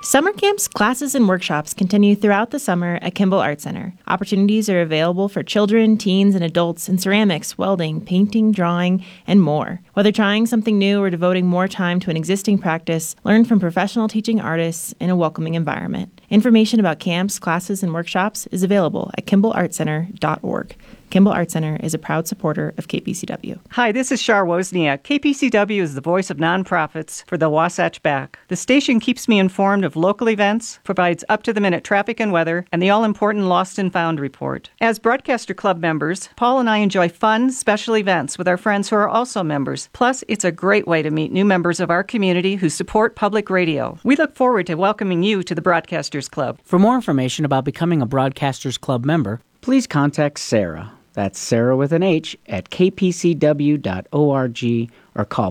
Summer camps, classes, and workshops continue throughout the summer at Kimball Art Center. Opportunities are available for children, teens, and adults in ceramics, welding, painting, drawing, and more. Whether trying something new or devoting more time to an existing practice, learn from professional teaching artists in a welcoming environment. Information about camps, classes, and workshops is available at kimballartcenter.org. Kimball Art Center is a proud supporter of KPCW. Hi, this is Shar Wozniak. KPCW is the voice of nonprofits for the Wasatch Back. The station keeps me informed of local events, provides up-to-the-minute traffic and weather, and the all-important Lost and Found report. As Broadcaster Club members, Paul and I enjoy fun, special events with our friends who are also members. Plus, it's a great way to meet new members of our community who support public radio. We look forward to welcoming you to the Broadcasters Club. For more information about becoming a Broadcasters Club member, please contact Sarah. That's Sarah with an H at kpcw.org or call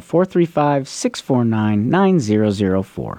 435-649-9004.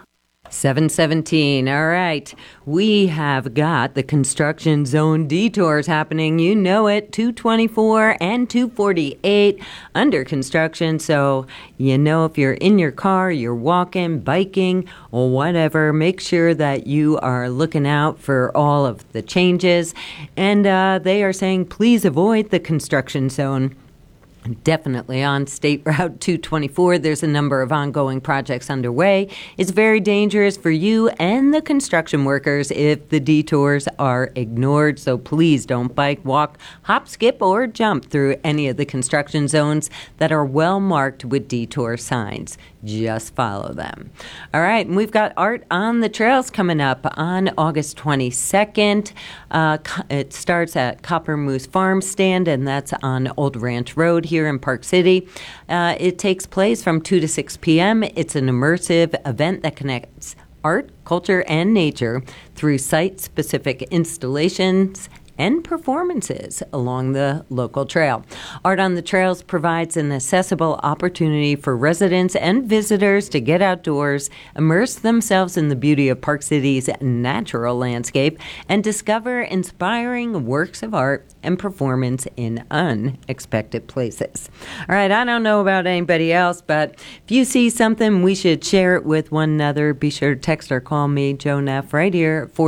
7:17. All right. We have got the construction zone detours happening. You know it. 224 and 248 under construction. So, you know, if you're in your car, you're walking, biking, or whatever, make sure that you are looking out for all of the changes. And they are saying, please avoid the construction zone. Definitely on State Route 224, there's a number of ongoing projects underway. It's very dangerous for you and the construction workers if the detours are ignored. So please don't bike, walk, hop, skip, or jump through any of the construction zones that are well marked with detour signs. Just follow them. All right, and we've got Art on the Trails coming up on August 22nd. It starts at Copper Moose Farm Stand, and that's on Old Ranch Road here in Park City. It takes place from 2 to 6 p.m. It's an immersive event that connects art, culture, and nature through site-specific installations and performances along the local trail. Art on the Trails provides an accessible opportunity for residents and visitors to get outdoors, immerse themselves in the beauty of Park City's natural landscape, and discover inspiring works of art and performance in unexpected places. All right, I don't know about anybody else, but if you see something, we should share it with one another. Be sure to text or call me, Joe Neff, right here at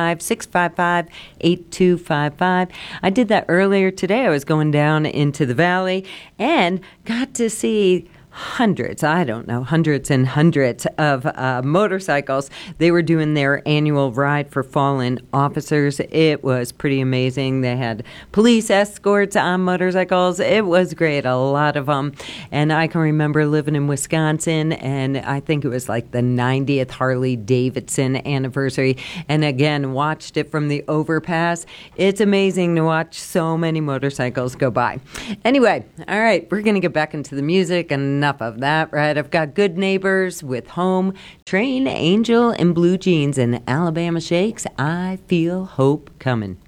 435-655-8255. I did that earlier today. I was going down into the valley and got to see hundreds and hundreds of motorcycles. They were doing their annual Ride for Fallen Officers. It was pretty amazing. They had police escorts on motorcycles. It was great, a lot of them. And I can remember living in Wisconsin, and I think it was like the 90th Harley Davidson anniversary. And again, watched it from the overpass. It's amazing to watch so many motorcycles go by. Anyway, all right, we're going to get back into the music, and enough of that, right? I've got Good Neighbors with Home, Train, Angel, and Blue Jeans, and Alabama Shakes. I Feel Hope Coming.